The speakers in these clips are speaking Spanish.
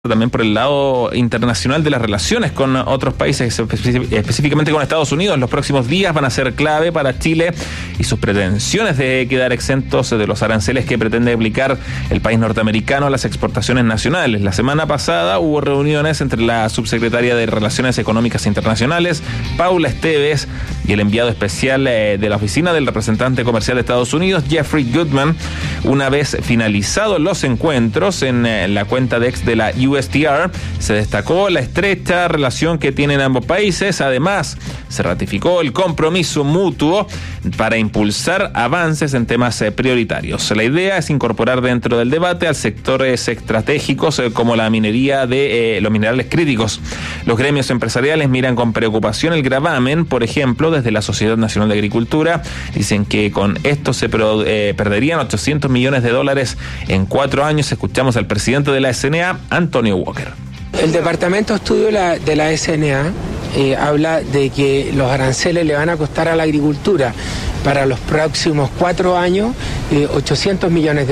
también por el lado internacional de las relaciones con otros países, específicamente con Estados Unidos. Los próximos días van a ser clave para Chile y sus pretensiones de quedar exentos de los aranceles que pretende aplicar el país norteamericano a las exportaciones nacionales. La semana pasada hubo reuniones entre la subsecretaria de Relaciones Económicas Internacionales, Paula Esteves, y el enviado especial de la oficina del representante comercial de Estados Unidos, Jeffrey Goodman. Una vez finalizados los encuentros, en la cuenta de ex de la USTR se destacó la estrecha relación que tienen ambos países. Además, se ratificó el compromiso mutuo para impulsar avances en temas prioritarios. La idea es incorporar dentro del debate a sectores estratégicos como la minería de los minerales críticos. Los gremios empresariales miran con preocupación el gravamen, por ejemplo, desde la Sociedad Nacional de Agricultura. Dicen que con esto se perderían $800 millones en 4 años. Escuchamos al presidente de la SNA, Antonio Walker. El Departamento de Estudio de la SNA habla de que los aranceles le van a costar a la agricultura para los próximos 4 años $800 millones.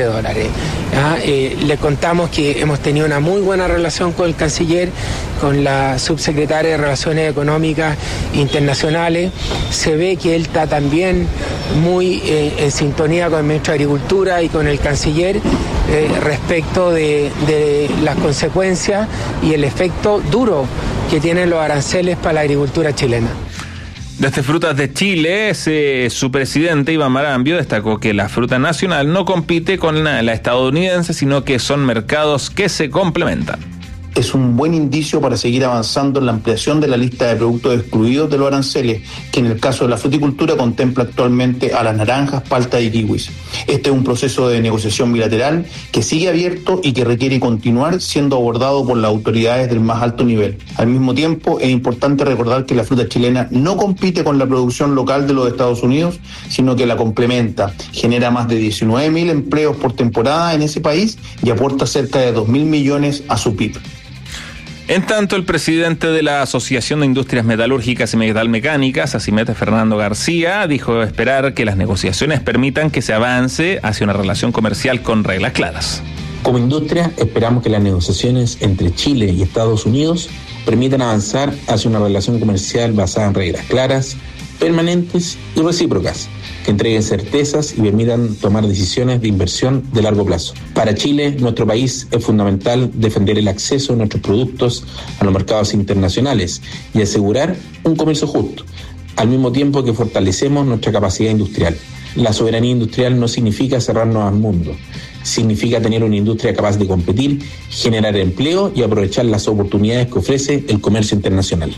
Le contamos que hemos tenido una muy buena relación con el canciller, con la subsecretaria de Relaciones Económicas Internacionales. Se ve que él está también muy en sintonía con el ministro de Agricultura y con el canciller respecto de las consecuencias y el efecto duro que tienen los aranceles para la agricultura chilena. Desde Frutas de Chile, su presidente Iván Marambio destacó que la fruta nacional no compite con la estadounidense, sino que son mercados que se complementan. Es un buen indicio para seguir avanzando en la ampliación de la lista de productos excluidos de los aranceles, que en el caso de la fruticultura contempla actualmente a las naranjas, paltas y kiwis. Este es un proceso de negociación bilateral que sigue abierto y que requiere continuar siendo abordado por las autoridades del más alto nivel. Al mismo tiempo, es importante recordar que la fruta chilena no compite con la producción local de los Estados Unidos, sino que la complementa, genera más de 19.000 empleos por temporada en ese país y aporta cerca de 2.000 millones a su PIB. En tanto, el presidente de la Asociación de Industrias Metalúrgicas y Metalmecánicas, ASIMET, Fernando García, dijo esperar que las negociaciones permitan que se avance hacia una relación comercial con reglas claras. Como industria, esperamos que las negociaciones entre Chile y Estados Unidos permitan avanzar hacia una relación comercial basada en reglas claras, permanentes y recíprocas, que entreguen certezas y permitan tomar decisiones de inversión de largo plazo. Para Chile, nuestro país, es fundamental defender el acceso de nuestros productos a los mercados internacionales y asegurar un comercio justo, al mismo tiempo que fortalecemos nuestra capacidad industrial. La soberanía industrial no significa cerrarnos al mundo, significa tener una industria capaz de competir, generar empleo y aprovechar las oportunidades que ofrece el comercio internacional.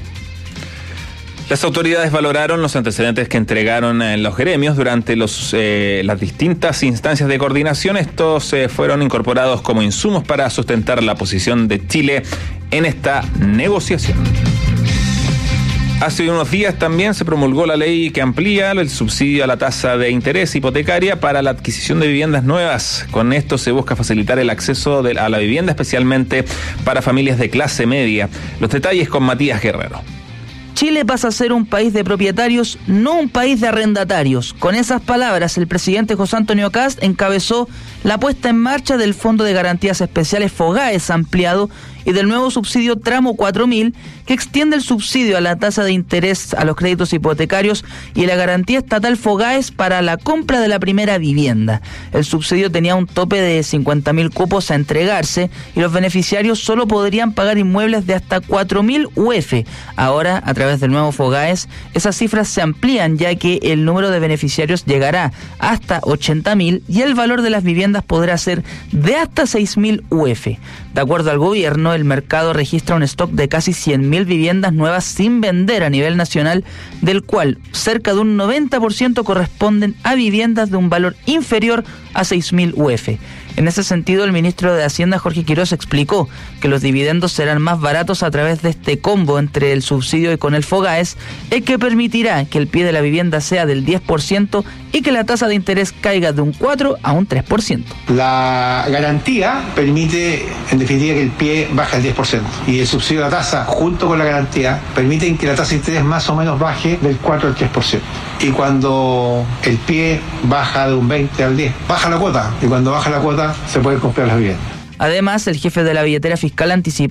Las autoridades valoraron los antecedentes que entregaron los gremios durante las distintas instancias de coordinación. Estos fueron incorporados como insumos para sustentar la posición de Chile en esta negociación. Hace unos días también se promulgó la ley que amplía el subsidio a la tasa de interés hipotecaria para la adquisición de viviendas nuevas. Con esto se busca facilitar el acceso a la vivienda, especialmente para familias de clase media. Los detalles con Matías Guerrero. Chile pasa a ser un país de propietarios, no un país de arrendatarios. Con esas palabras, el presidente José Antonio Kast encabezó la puesta en marcha del Fondo de Garantías Especiales FOGAES ampliado y del nuevo subsidio Tramo 4000, que extiende el subsidio a la tasa de interés a los créditos hipotecarios y la garantía estatal FOGAES para la compra de la primera vivienda. El subsidio tenía un tope de 50.000 cupos a entregarse y los beneficiarios solo podrían pagar inmuebles de hasta 4.000 UF. Ahora, a través del nuevo FOGAES, esas cifras se amplían, ya que el número de beneficiarios llegará hasta 80.000 y el valor de las viviendas podrá ser de hasta 6.000 UF. De acuerdo al gobierno, el mercado registra un stock de casi 100.000 viviendas nuevas sin vender a nivel nacional, del cual cerca de un 90% corresponden a viviendas de un valor inferior a 6.000 UF. En ese sentido, el ministro de Hacienda, Jorge Quiroz, explicó que los dividendos serán más baratos a través de este combo entre el subsidio y con el FOGAES, el que permitirá que el pie de la vivienda sea del 10% y que la tasa de interés caiga de un 4 a un 3%. La garantía permite, en definitiva, que el pie baje al 10%. Y el subsidio de la tasa, junto con la garantía, permiten que la tasa de interés más o menos baje del 4 al 3%. Y cuando el pie baja de un 20 al 10, baja la cuota. Y cuando baja la cuota, se pueden comprar las viviendas. Además, el jefe de la billetera fiscal anticipó